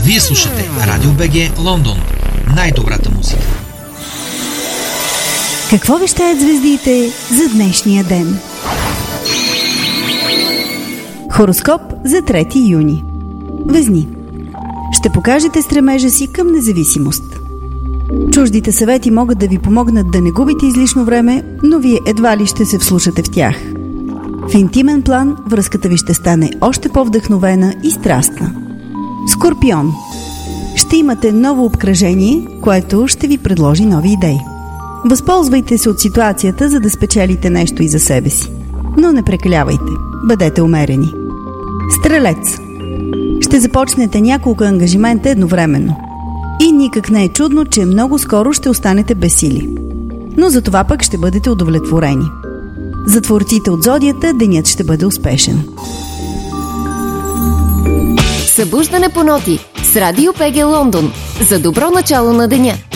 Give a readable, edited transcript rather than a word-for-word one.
Вие слушате Радио БГ Лондон. Най-добрата музика. Какво вещаят звездите за днешния ден? Хороскоп за 3 юни. Везни. Ще покажете стремежа си към независимост. Чуждите съвети могат да ви помогнат да не губите излишно време, но вие едва ли ще се вслушате в тях. В интимен план връзката ви ще стане още по-вдъхновена и страстна. Скорпион. Ще имате ново обкръжение, което ще ви предложи нови идеи. Възползвайте се от ситуацията, за да спечелите нещо и за себе си. Но не прекалявайте. Бъдете умерени. Стрелец. Ще започнете няколко ангажимента едновременно. И никак не е чудно, че много скоро ще останете без сили. Но за това пък ще бъдете удовлетворени. За творците от зодията денят ще бъде успешен. Събуждане по ноти с Радио БГ Лондон. За добро начало на деня.